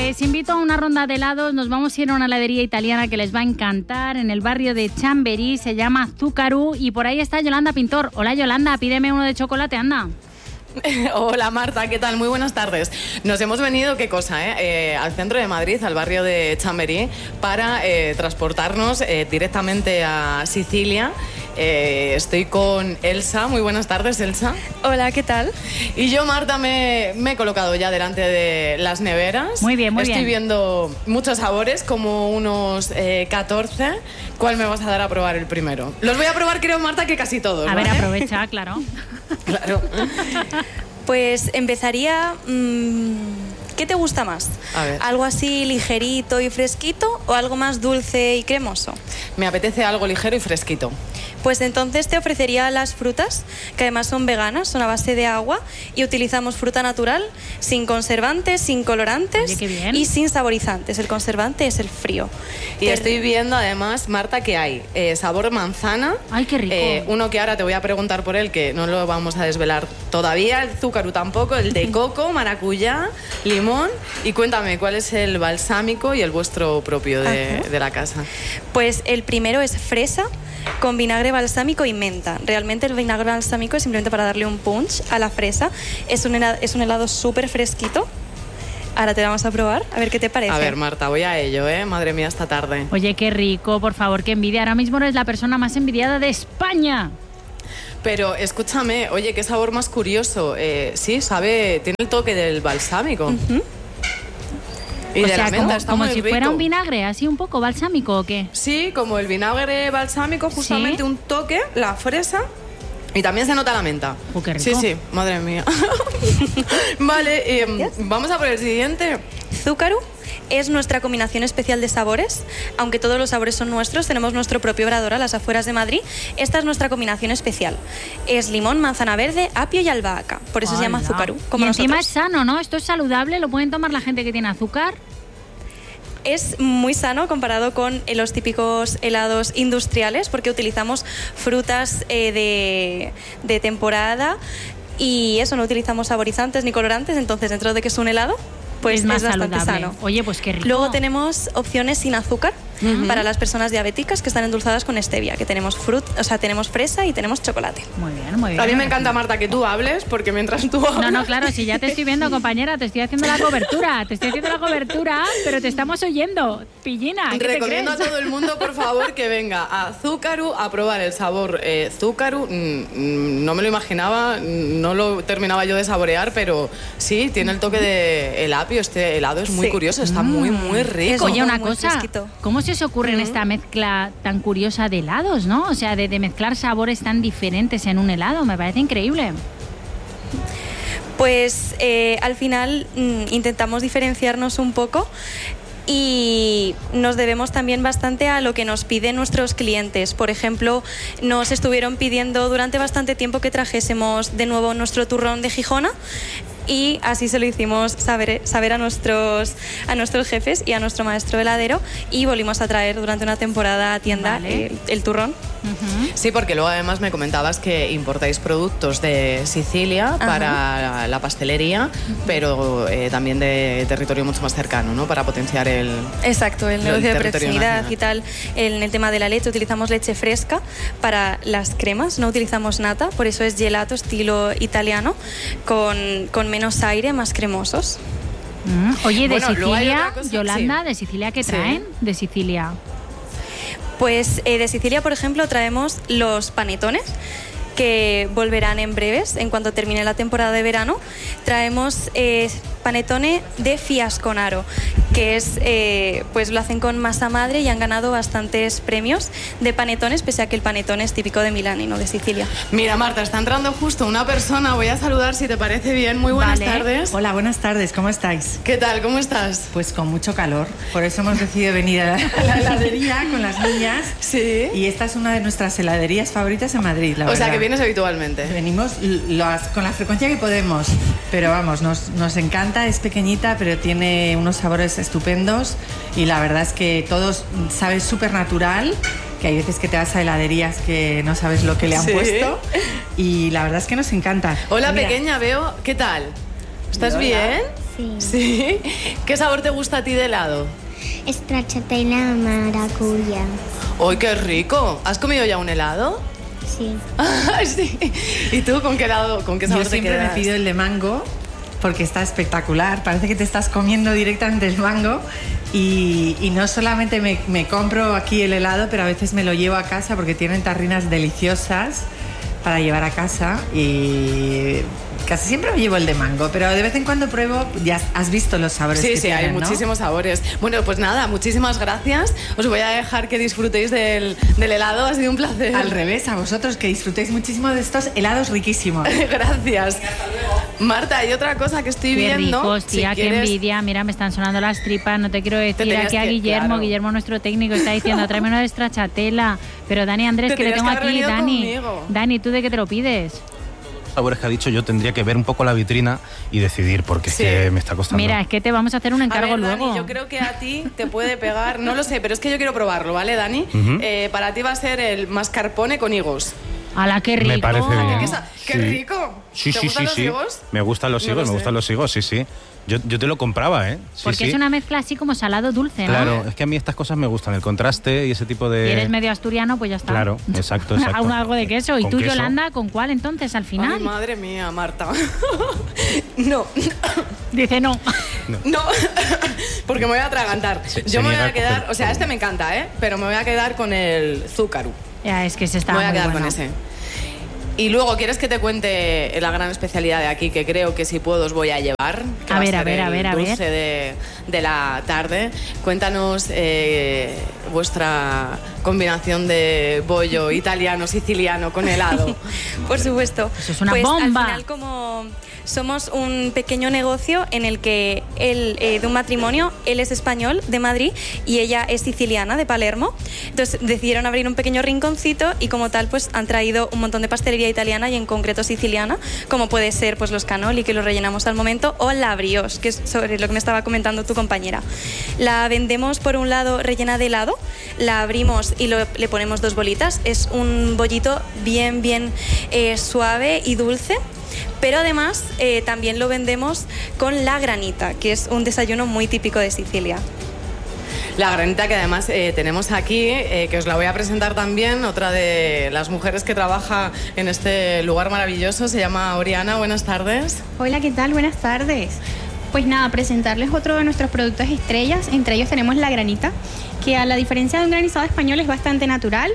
Les invito a una ronda de helados. Nos vamos a ir a una heladería italiana que les va a encantar en el barrio de Chamberí. Se llama Zuccaru y por ahí está Yolanda Pintor. Hola Yolanda, pídeme uno de chocolate, anda. Hola Marta, ¿qué tal? Muy buenas tardes. Nos hemos venido, ¿qué cosa? Al centro de Madrid, al barrio de Chamberí, para transportarnos directamente a Sicilia. Estoy con Elsa. Muy buenas tardes, Elsa. Hola, ¿qué tal? Y yo, Marta, me he colocado ya delante de las neveras. Muy bien, muy bien. Estoy viendo muchos sabores, como unos 14. ¿Cuál me vas a dar a probar el primero? Los voy a probar, creo, Marta, que casi todos. A ¿vale? ver, aprovecha, claro. Claro. Pues empezaría... ¿qué te gusta más? A ver. ¿Algo así ligerito y fresquito o algo más dulce y cremoso? Me apetece algo ligero y fresquito. Pues entonces te ofrecería las frutas, que además son veganas, son a base de agua y utilizamos fruta natural, sin conservantes, sin colorantes. Oye, qué bien. Y sin saborizantes. El conservante es el frío. Y estoy viendo además, Marta, que hay sabor manzana. Ay, qué rico. Uno que ahora te voy a preguntar por él, que no lo vamos a desvelar todavía, el Zuccaru tampoco, el de coco, maracuyá, limón. Y cuéntame, ¿cuál es el balsámico y el vuestro propio de la casa? Pues el primero es fresa con vinagre balsámico y menta. Realmente el vinagre balsámico es simplemente para darle un punch a la fresa. Es un helado súper fresquito. Ahora te vamos a probar, a ver qué te parece. A ver, Marta, voy a ello, Madre mía, esta tarde. Oye, qué rico, por favor, qué envidia. Ahora mismo eres la persona más envidiada de España. Pero escúchame, oye, qué sabor más curioso. Sí, tiene el toque del balsámico. Y O de sea, la menta, está como muy si rico. fuera un vinagre, así un poco balsámico, ¿o qué? Sí, como el vinagre balsámico, justamente. ¿Sí? Un toque, la fresa. Y también se nota la menta. Qué rico. Sí, madre mía. Vale, vamos a por el siguiente. Zuccaru es nuestra combinación especial de sabores. Aunque todos los sabores son nuestros, tenemos nuestro propio obrador a las afueras de Madrid. Esta es nuestra combinación especial. Es limón, manzana verde, apio y albahaca. Por eso se llama Zuccaru. Y encima es sano, ¿no? Esto es saludable, lo pueden tomar la gente que tiene azúcar. Es muy sano comparado con los típicos helados industriales porque utilizamos frutas de temporada y eso, no utilizamos saborizantes ni colorantes, entonces dentro de que es un helado, pues es más bastante saludable. sano. Oye, pues qué rico. Luego tenemos opciones sin azúcar para las personas diabéticas que están endulzadas con stevia, que tenemos tenemos fresa y tenemos chocolate. Muy bien, muy bien. A mí me encanta, Marta, que tú hables, porque mientras tú hablas... No, claro, si ya te estoy viendo, compañera, te estoy haciendo la cobertura, pero te estamos oyendo. Pillina, ¿qué Recomiendo te crees? a todo el mundo, por favor, que venga a Zuccaru a probar el sabor Zuccaru. No me lo imaginaba, no lo terminaba yo de saborear, pero sí, tiene el toque de el apio. Este helado es muy curioso, está muy, muy rico. Oye, una muy cosa, fresquito. ¿cómo se os ocurre en esta mezcla tan curiosa de helados, no? O sea, de mezclar sabores tan diferentes en un helado, me parece increíble. Pues al final intentamos diferenciarnos un poco y nos debemos también bastante a lo que nos piden nuestros clientes. Por ejemplo, nos estuvieron pidiendo durante bastante tiempo que trajésemos de nuevo nuestro turrón de Gijona. Y así se lo hicimos saber a nuestros jefes y a nuestro maestro heladero y volvimos a traer durante una temporada a tienda el turrón. Sí, porque luego además me comentabas que importáis productos de Sicilia para la pastelería, pero también de territorio mucho más cercano, ¿no? Para potenciar el... Exacto, el negocio de territorio proximidad nacional. y tal. En el tema de la leche utilizamos leche fresca para las cremas, no utilizamos nata, por eso es gelato estilo italiano, con menos aire, más cremosos. Oye, de Bueno, luego hay Sicilia, otra cosa, Yolanda, sí. ¿de Sicilia qué Sí. traen? De Sicilia. Pues de Sicilia, por ejemplo, traemos los panetones, que volverán en breves, en cuanto termine la temporada de verano. Traemos panetone de Fiasconaro, que es, pues lo hacen con masa madre y han ganado bastantes premios de panetones, pese a que el panetone es típico de Milán y no de Sicilia. Mira, Marta, está entrando justo una persona, voy a saludar si te parece bien. Muy buenas tardes. Hola, buenas tardes, ¿cómo estáis? ¿Qué tal? ¿Cómo estás? Pues con mucho calor, por eso hemos decidido venir a la heladería con las niñas. Sí. Y esta es una de nuestras heladerías favoritas en Madrid, la O verdad. sea, que vienes habitualmente. Venimos con la frecuencia que podemos, pero vamos, nos encanta, es pequeñita, pero tiene unos sabores estupendos y la verdad es que todos sabe súper natural, que hay veces que te vas a heladerías que no sabes lo que le han Sí. puesto y la verdad es que nos encanta. Hola, Mira, pequeña, veo. ¿Qué tal? ¿Estás hola. bien? Sí. ¿Sí? ¿Qué sabor te gusta a ti de helado? Stracciatella maracuyá. ¡Uy, qué rico! ¿Has comido ya un helado? Sí. Sí. ¿Y tú con qué helado, con qué sabor Yo te siempre quedas? me pido el de mango porque está espectacular. Parece que te estás comiendo directamente el mango y no solamente me compro aquí el helado, pero a veces me lo llevo a casa porque tienen tarrinas deliciosas para llevar a casa y casi siempre me llevo el de mango, pero de vez en cuando pruebo, ya has visto los sabores Sí, que sí, tienen, hay ¿no? muchísimos sabores. Bueno, pues nada, muchísimas gracias. Os voy a dejar que disfrutéis del helado, ha sido un placer. Al revés, a vosotros que disfrutéis muchísimo de estos helados riquísimos. Gracias. Marta, hay otra cosa que estoy Qué viendo. ricos, tía, Si qué quieres- envidia. Mira, me están sonando las tripas. No te quiero decir tenías aquí a que- Guillermo. claro. Guillermo, nuestro técnico, está diciendo, tráeme una de stracciatella. Pero Dani Andrés, Te que le tenías tengo que haber aquí. venido Dani, conmigo. Dani, ¿tú de qué te lo pides? Sabores que ha dicho, yo tendría que ver un poco la vitrina y decidir, porque Sí. es que me está costando. Mira, es que te vamos a hacer un A encargo ver, luego. Dani, yo creo que a ti te puede pegar, no lo sé, pero es que yo quiero probarlo, ¿vale, Dani? Ujú. Para ti va a ser el mascarpone con higos. ¡Hala, qué rico! Me parece bien. ¡Qué Sí. rico! Sí, ¿Te sí, gustan sí, los sí. higos? Me gustan los No higos, lo me sé. gustan los higos, sí, sí. Yo te lo compraba, ¿eh? Sí, Porque sí. es una mezcla así como salado-dulce, ¿no? Claro, es que a mí estas cosas me gustan, el contraste y ese tipo de... Y eres medio asturiano, pues ya está. Claro, exacto, exacto. Aún algo de queso. ¿Y Con tú, queso. Yolanda, con cuál entonces al final? Ay, madre mía, Marta. No, Dice no. no, porque me voy a atragantar. Se Yo me voy niega a a quedar, coger o sea, este me encanta, ¿eh? Pero me voy a quedar con el zúcaru. Ya, es que se está Me voy a muy quedar bueno. con ese. Y luego, ¿quieres que te cuente la gran especialidad de aquí que creo que si puedo os voy a llevar? Que A va ver, ser a ver, a el ver, a dulce de la tarde. Cuéntanos vuestra combinación de bollo italiano, siciliano con helado. Por supuesto. Eso es una pues bomba. al final, como somos un pequeño negocio en el que él, de un matrimonio, él es español de Madrid y ella es siciliana de Palermo. Entonces decidieron abrir un pequeño rinconcito y como tal pues han traído un montón de pastelería italiana y en concreto siciliana, como puede ser pues los cannoli que los rellenamos al momento o la brioche, que es sobre lo que me estaba comentando tu compañera. La vendemos por un lado rellena de helado, la abrimos y le ponemos 2 bolitas. Es un bollito bien suave y dulce. Pero además también lo vendemos con la granita, que es un desayuno muy típico de Sicilia. La granita que además tenemos aquí, que os la voy a presentar también, otra de las mujeres que trabaja en este lugar maravilloso, se llama Oriana. Buenas tardes. Hola, ¿qué tal? Buenas tardes. Pues nada, presentarles otro de nuestros productos estrellas. Entre ellos tenemos la granita, que a la diferencia de un granizado español es bastante natural,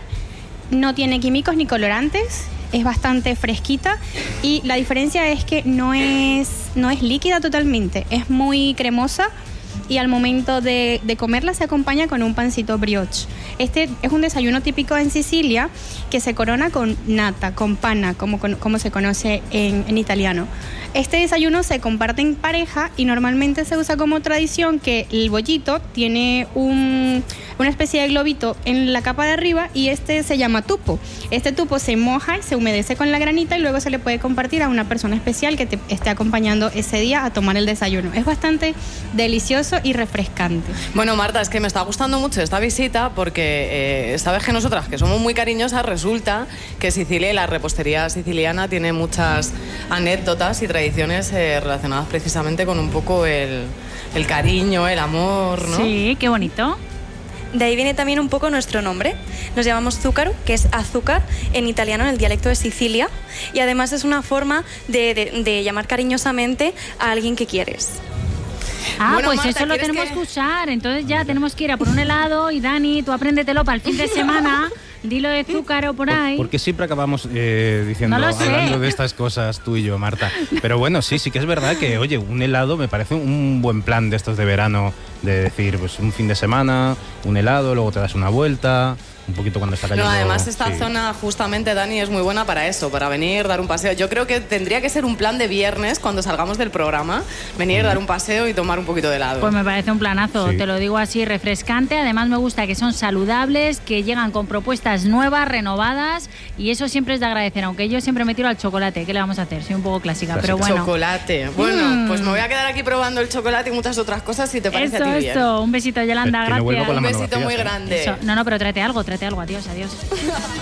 no tiene químicos ni colorantes, es bastante fresquita y la diferencia es que no es líquida totalmente, es muy cremosa y al momento de comerla se acompaña con un pancito brioche. Este es un desayuno típico en Sicilia que se corona con nata, con pana, como se conoce en italiano. Este desayuno se comparte en pareja y normalmente se usa como tradición que el bollito tiene una especie de globito en la capa de arriba y este se llama tupo. Este tupo se moja y se humedece con la granita y luego se le puede compartir a una persona especial que te esté acompañando ese día a tomar el desayuno. Es bastante delicioso y refrescante. Bueno, Marta, es que me está gustando mucho esta visita porque sabes que nosotras, que somos muy cariñosas, resulta que Sicilia y la repostería siciliana tiene muchas anécdotas y tradiciones relacionadas precisamente con un poco el cariño, el amor, ¿no? Sí, qué bonito. De ahí viene también un poco nuestro nombre. Nos llamamos zúcaro, que es azúcar en italiano, en el dialecto de Sicilia. Y además es una forma de llamar cariñosamente a alguien que quieres. Ah, Bueno, pues Marta, eso lo ¿quieres tenemos que- que usar. Entonces ya tenemos que ir a por un helado y Dani, tú apréndetelo para el fin de semana. Dilo de zúcaro por ahí. Porque siempre acabamos diciendo, No lo sé. hablando de estas cosas tú y yo, Marta. Pero bueno, sí que es verdad que, oye, un helado me parece un buen plan de estos de verano, de decir, pues un fin de semana, un helado, luego te das una vuelta, un poquito cuando está cayendo. No, además esta sí. zona justamente, Dani, es muy buena para eso, para venir, dar un paseo. Yo creo que tendría que ser un plan de viernes cuando salgamos del programa, venir, dar un paseo y tomar un poquito de helado. Pues me parece un planazo, Sí. te lo digo así, refrescante. Además me gusta que son saludables, que llegan con propuestas nuevas, renovadas y eso siempre es de agradecer, aunque yo siempre me tiro al chocolate. ¿Qué le vamos a hacer? Soy un poco clásica, pero bueno. Chocolate. Bueno, pues me voy a quedar aquí probando el chocolate y muchas otras cosas si te parece Eso, a ti bien. eso. Un besito, Yolanda, Que no vuelvo gracias. con la Un mano besito vacía, muy sí. grande. Eso. No, pero tráete algo, adiós, adiós.